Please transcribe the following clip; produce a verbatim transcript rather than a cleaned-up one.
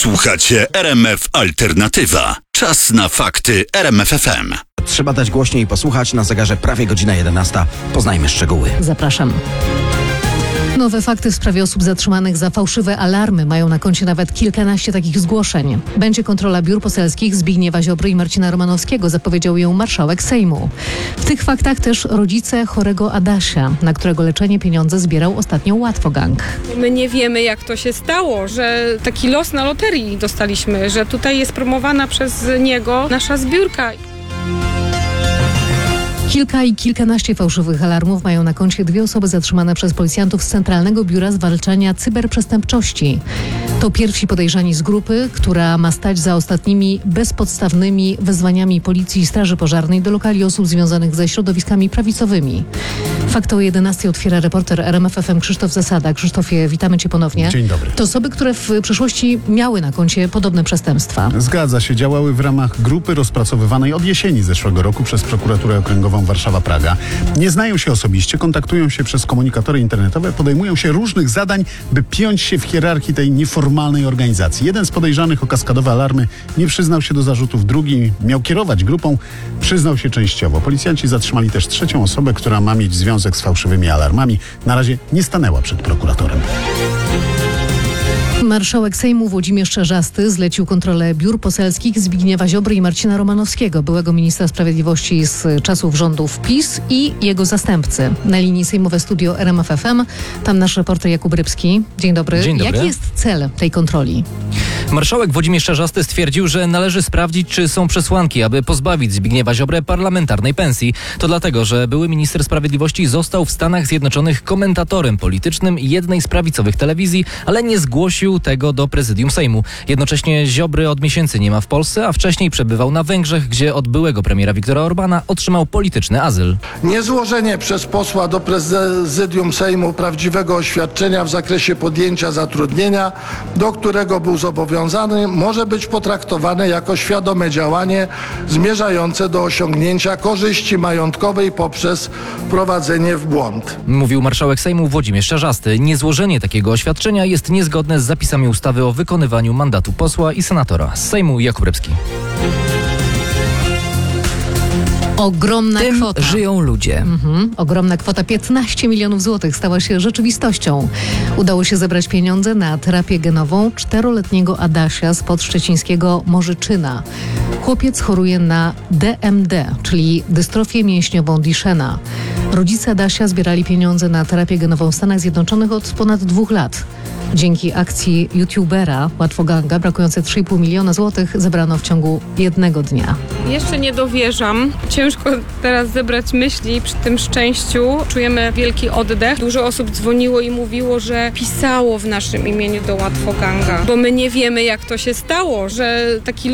Słuchacie R M F Alternatywa. Czas na fakty R M F F M. Trzeba dać głośniej i posłuchać. Na zegarze prawie godzina jedenasta. Poznajmy szczegóły. Zapraszam. Nowe fakty w sprawie osób zatrzymanych za fałszywe alarmy mają na koncie nawet kilkanaście takich zgłoszeń. Będzie kontrola biur poselskich Zbigniewa Ziobry i Marcina Romanowskiego, zapowiedział ją marszałek Sejmu. W tych faktach też rodzice chorego Adasia, na którego leczenie pieniądze zbierał ostatnio Łatwogang. My nie wiemy, jak to się stało, że taki los na loterii dostaliśmy, że tutaj jest promowana przez niego nasza zbiórka. Kilka i kilkanaście fałszywych alarmów mają na koncie dwie osoby zatrzymane przez policjantów z Centralnego Biura Zwalczania Cyberprzestępczości. To pierwsi podejrzani z grupy, która ma stać za ostatnimi bezpodstawnymi wezwaniami Policji i Straży Pożarnej do lokali osób związanych ze środowiskami prawicowymi. Fakty o jedenastej otwiera reporter R M F F M Krzysztof Zasada. Krzysztofie, witamy Cię ponownie. Dzień dobry. To osoby, które w przeszłości miały na koncie podobne przestępstwa. Zgadza się, działały w ramach grupy rozpracowywanej od jesieni zeszłego roku przez Prokuraturę Okręgową Warszawa-Praga. Nie znają się osobiście, kontaktują się przez komunikatory internetowe, podejmują się różnych zadań, by piąć się w hierarchii tej nieformalnej organizacji. Jeden z podejrzanych o kaskadowe alarmy nie przyznał się do zarzutów, drugi miał kierować grupą, przyznał się częściowo. Policjanci zatrzymali też trzecią osobę, która ma mieć związek z fałszywymi alarmami. Na razie nie stanęła przed prokuratorem. Marszałek Sejmu Włodzimierz Czarzasty zlecił kontrolę biur poselskich Zbigniewa Ziobry i Marcina Romanowskiego, byłego ministra sprawiedliwości z czasów rządów PiS, i jego zastępcy. Na linii sejmowe studio R M F F M, tam nasz reporter Jakub Rybski. Dzień dobry. Dzień dobry. Jaki jest cel tej kontroli? Marszałek Włodzimierz Czarzasty stwierdził, że należy sprawdzić, czy są przesłanki, aby pozbawić Zbigniewa Ziobrę parlamentarnej pensji. To dlatego, że były minister sprawiedliwości został w Stanach Zjednoczonych komentatorem politycznym jednej z prawicowych telewizji, ale nie zgłosił tego do prezydium Sejmu. Jednocześnie Ziobry od miesięcy nie ma w Polsce, a wcześniej przebywał na Węgrzech, gdzie od byłego premiera Viktora Orbana otrzymał polityczny azyl. Niezłożenie przez posła do prezydium Sejmu prawdziwego oświadczenia w zakresie podjęcia zatrudnienia, do którego był zobowiązany, może być potraktowane jako świadome działanie zmierzające do osiągnięcia korzyści majątkowej poprzez wprowadzenie w błąd. Mówił marszałek Sejmu Włodzimierz Czarzasty. Niezłożenie takiego oświadczenia jest niezgodne z zapisami ustawy o wykonywaniu mandatu posła i senatora. Z Sejmu Jakub Rybski. Ogromna Tym kwota. żyją ludzie. Mhm. Ogromna kwota, piętnaście milionów złotych, stała się rzeczywistością. Udało się zebrać pieniądze na terapię genową czteroletniego Adasia spod szczecińskiego Morzyczyna. Chłopiec choruje na D M D, czyli dystrofię mięśniową Duchenne. Rodzice Adasia zbierali pieniądze na terapię genową w Stanach Zjednoczonych od ponad dwóch lat. Dzięki akcji youtubera Łatwoganga brakujące trzy i pół miliona złotych zebrano w ciągu jednego dnia. Jeszcze nie dowierzam. Ciężko teraz zebrać myśli przy tym szczęściu. Czujemy wielki oddech. Dużo osób dzwoniło i mówiło, że pisało w naszym imieniu do Łatwoganga, bo my nie wiemy, jak to się stało, że taki